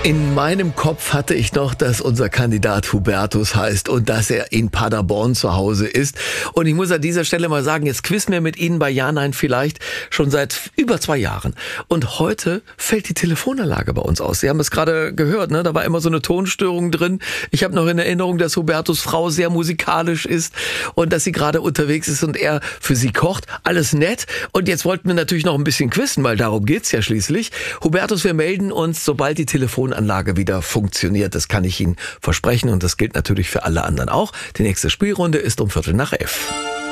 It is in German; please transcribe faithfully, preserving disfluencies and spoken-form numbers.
In meinem Kopf hatte ich noch, dass unser Kandidat Hubertus heißt und dass er in Paderborn zu Hause ist. Und ich muss an dieser Stelle mal sagen, jetzt quizzen wir mit Ihnen bei Ja, Nein vielleicht schon seit über zwei Jahren. Und heute fällt die Telefonanlage bei uns aus. Sie haben es gerade gehört, ne? Da war immer so eine Tonstörung drin. Ich habe noch in Erinnerung, dass Hubertus' Frau sehr musikalisch ist und dass sie gerade unterwegs ist und er für sie kocht. Alles nett. Und jetzt wollten wir natürlich noch ein bisschen quizzen, weil darum geht's ja schließlich. Hubertus, wir melden uns, sobald die Telefonanlage wieder funktioniert. Das kann ich Ihnen versprechen und das gilt natürlich für alle anderen auch. Die nächste Spielrunde ist um Viertel nach elf.